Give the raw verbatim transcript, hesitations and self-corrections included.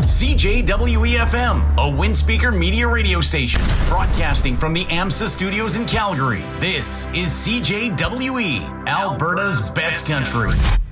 C J W E F M, a Windspeaker media radio station, broadcasting from the AMSA studios in Calgary. This is C J W E, Alberta's best country.